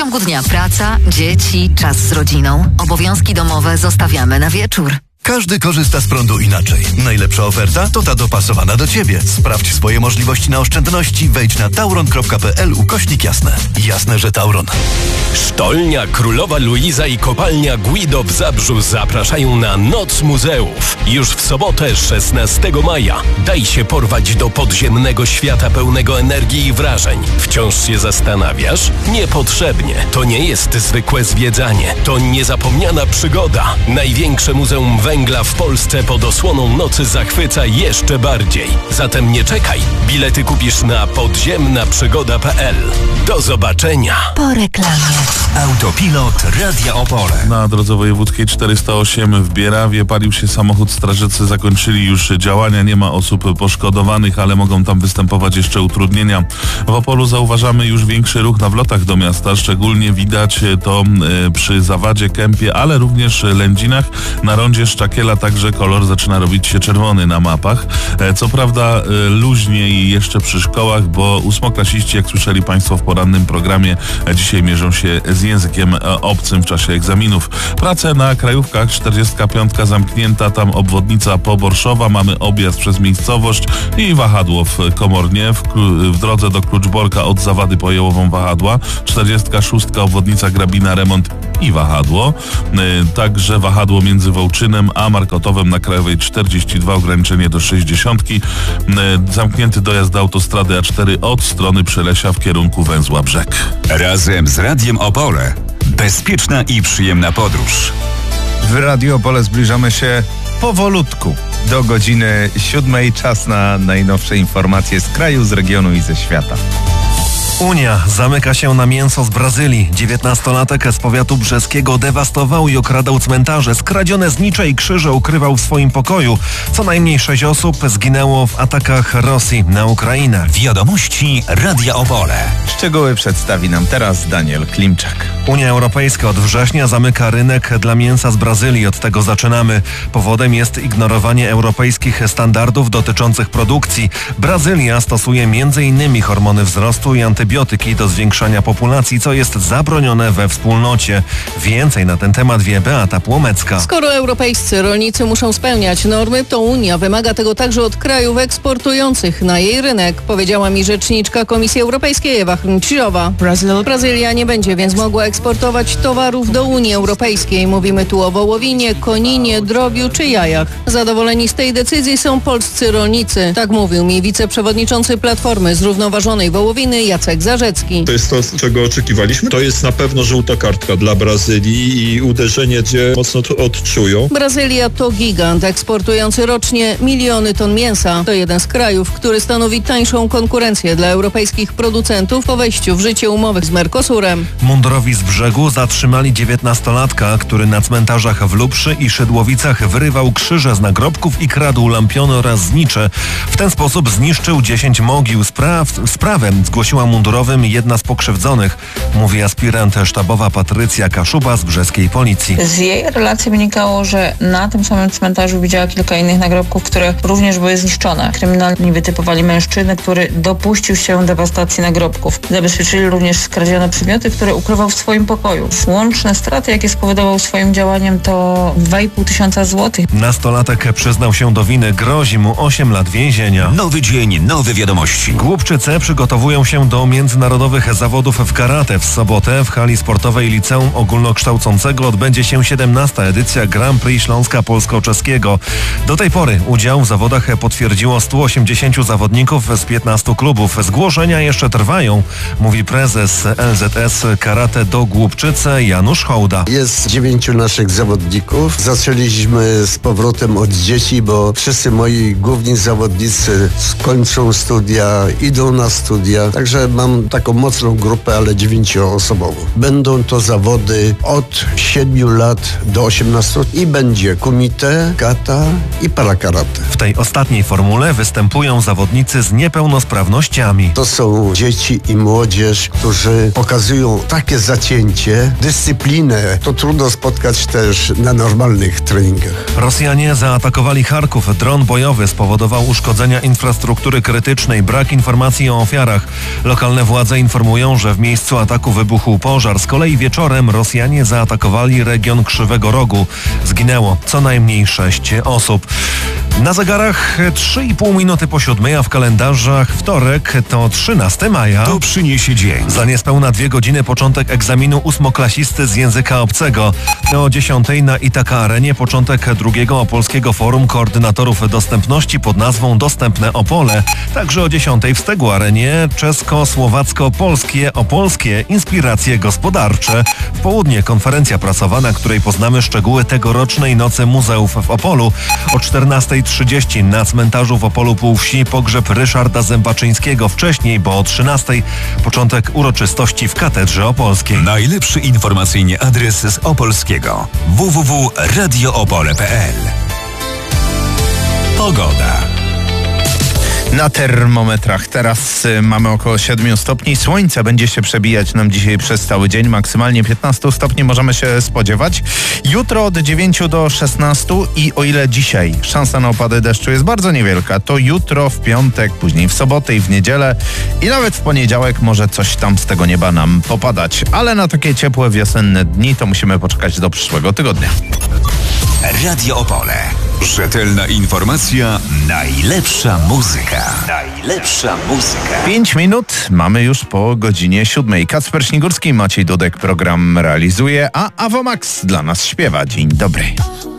ciągu dnia praca, dzieci, czas z rodziną. Obowiązki domowe zostawiamy na wieczór. Każdy korzysta z prądu inaczej. Najlepsza oferta to ta dopasowana do Ciebie. Sprawdź swoje możliwości na oszczędności. Wejdź na tauron.pl/jasne. Jasne, że Tauron. Sztolnia Królowa Luiza i kopalnia Guido w Zabrzu zapraszają na Noc Muzeów. Już w sobotę 16 maja. Daj się porwać do podziemnego świata pełnego energii i wrażeń. Wciąż się zastanawiasz? Niepotrzebnie. To nie jest zwykłe zwiedzanie. To niezapomniana przygoda. Największe muzeum węgla w Polsce pod osłoną nocy zachwyca jeszcze bardziej. Zatem nie czekaj. Bilety kupisz na podziemnaprzygoda.pl. Do zobaczenia. Po reklamie. Autopilot Radia Opole. Na drodze wojewódzkiej 408 w Bierawie palił się samochód. Strażacy zakończyli już działania. Nie ma osób poszkodowanych, ale mogą tam występować jeszcze utrudnienia. W Opolu zauważamy już większy ruch na wlotach do miasta. Szczególnie widać to przy Zawadzie, Kępie, ale również Lędzinach. Na rondzie Szczakiela także kolor zaczyna robić się czerwony na mapach. Co prawda luźniej jeszcze przy szkołach, bo ósmoklasiści, jak słyszeli Państwo w porannym programie, dzisiaj mierzą się z językiem obcym w czasie egzaminów. Prace na krajówkach, 45 zamknięta, tam obwodnica Poborszowa, mamy objazd przez miejscowość i wahadło w Komornie. W drodze do Kluczborka od Zawady po Jełową wahadła, 46 obwodnica Grabina, remont i wahadło. Także wahadło między Wołczynem a Markotowem na Krajowej 42, ograniczenie do 60. Zamknięty dojazd do autostrady A4 od strony Przelesia w kierunku węzła Brzeg. Razem z Radiem Opole. Bezpieczna i przyjemna podróż. W Radiu Opole zbliżamy się powolutku do godziny 7. Czas na najnowsze informacje z kraju, z regionu i ze świata. Unia zamyka się na mięso z Brazylii. 19-latek z powiatu brzeskiego dewastował i okradał cmentarze. Skradzione znicze i krzyże ukrywał w swoim pokoju. Co najmniej 6 osób zginęło w atakach Rosji na Ukrainę. Wiadomości Radia Opole. Szczegóły przedstawi nam teraz Daniel Klimczak. Unia Europejska od września zamyka rynek dla mięsa z Brazylii. Od tego zaczynamy. Powodem jest ignorowanie europejskich standardów dotyczących produkcji. Brazylia stosuje m.in. hormony wzrostu i antybiotyki do zwiększania populacji, co jest zabronione we wspólnocie. Więcej na ten temat wie Beata Płomecka. Skoro europejscy rolnicy muszą spełniać normy, to Unia wymaga tego także od krajów eksportujących na jej rynek, powiedziała mi rzeczniczka Komisji Europejskiej Ewa Hrnčířová. Brazylia nie będzie więc mogła eksportować towarów do Unii Europejskiej. Mówimy tu o wołowinie, koninie, drobiu czy jajach. Zadowoleni z tej decyzji są polscy rolnicy. Tak mówił mi wiceprzewodniczący Platformy Zrównoważonej Wołowiny Jacek Zarzecki. To jest to, czego oczekiwaliśmy. To jest na pewno żółta kartka dla Brazylii i uderzenie, gdzie mocno to odczują. Brazylia to gigant eksportujący rocznie miliony ton mięsa. To jeden z krajów, który stanowi tańszą konkurencję dla europejskich producentów po wejściu w życie umowy z Mercosurem. Mundurowi z Brzegu zatrzymali 19-latka, który na cmentarzach w Lubrzy i Szydłowicach wyrywał krzyże z nagrobków i kradł lampiony oraz znicze. W ten sposób zniszczył 10 mogił. Sprawę zgłosiła mundurowym jedna z pokrzywdzonych, mówi aspirant sztabowa Patrycja Kaszuba z brzeskiej policji. Z jej relacji wynikało, że na tym samym cmentarzu widziała kilka innych nagrobków, które również były zniszczone. Kryminalni wytypowali mężczyznę, który dopuścił się dewastacji nagrobków. Zabezpieczyli również skradzione przedmioty, które ukrywał w swoim pokoju. Łączne straty, jakie spowodował swoim działaniem, to 2,5 tysiąca złotych. Nastolatek przyznał się do winy, grozi mu 8 lat więzienia. Nowy dzień, nowe wiadomości. Głubczyce przygotowują się do międzynarodowych zawodów w karate. W sobotę w hali sportowej Liceum Ogólnokształcącego odbędzie się 17. edycja Grand Prix Śląska Polsko-Czeskiego. Do tej pory udział w zawodach potwierdziło 180 zawodników z 15 klubów. Zgłoszenia jeszcze trwają, mówi prezes LZS Karate do Głubczyce Janusz Hołda. Jest 9 naszych zawodników. Zaczęliśmy z powrotem od dzieci, bo wszyscy moi główni zawodnicy skończą studia, idą na studia. Także mam taką mocną grupę, ale 9-osobową. Będą to zawody od 7 lat do 18 i będzie kumite, kata i parakarate. W tej ostatniej formule występują zawodnicy z niepełnosprawnościami. To są dzieci i młodzież, którzy pokazują takie zacięcie, dyscyplinę. To trudno spotkać też na normalnych treningach. Rosjanie zaatakowali Charków. Dron bojowy spowodował uszkodzenia infrastruktury krytycznej, brak informacji o ofiarach. Lokalne Lokalne władze informują, że w miejscu ataku wybuchł pożar. Z kolei wieczorem Rosjanie zaatakowali region Krzywego Rogu. Zginęło co najmniej 6 osób. Na zegarach 3,5 minuty po 7, a w kalendarzach wtorek to 13 maja. To przyniesie dzień. Za niespełna 2 godziny początek egzaminu ósmoklasisty z języka obcego. O 10 na Itaka Arenie początek drugiego Opolskiego Forum Koordynatorów Dostępności pod nazwą Dostępne Opole. Także o 10 w Stegu Arenie czesko-słowacko-polskie opolskie inspiracje gospodarcze. W południe konferencja prasowa, na której poznamy szczegóły tegorocznej Nocy Muzeów w Opolu. O 14:30 na cmentarzu w Opolu Półwsi pogrzeb Ryszarda Zębaczyńskiego. Wcześniej, bo o 13:00 początek uroczystości w Katedrze Opolskiej. Najlepszy informacyjnie adres z Opolskiego. www.radioopole.pl. Pogoda. Na termometrach teraz mamy około 7 stopni. Słońce będzie się przebijać nam dzisiaj przez cały dzień. Maksymalnie 15 stopni możemy się spodziewać. Jutro od 9 do 16 i o ile dzisiaj szansa na opady deszczu jest bardzo niewielka, to jutro, w piątek, później w sobotę i w niedzielę i nawet w poniedziałek może coś tam z tego nieba nam popadać. Ale na takie ciepłe wiosenne dni to musimy poczekać do przyszłego tygodnia. Radio Opole. Rzetelna informacja, najlepsza muzyka. 5 minut, mamy już po godzinie 7. Kacper Śnigurski, Maciej Dudek program realizuje, a Avo Max dla nas śpiewa. Dzień dobry.